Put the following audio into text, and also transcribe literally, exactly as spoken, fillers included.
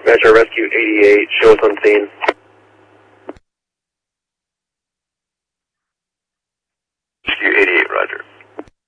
Dispatcher, Rescue eighty-eight, show us on scene. Rescue eighty-eight, roger.